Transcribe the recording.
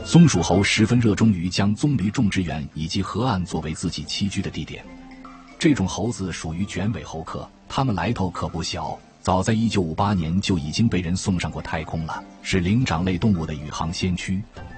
松鼠猴十分热衷于将棕榈种植园以及河岸作为自己栖居的地点。这种猴子属于卷尾猴科，它们来头可不小，早在1958年就已经被人送上过太空了，是灵长类动物的宇航先驱。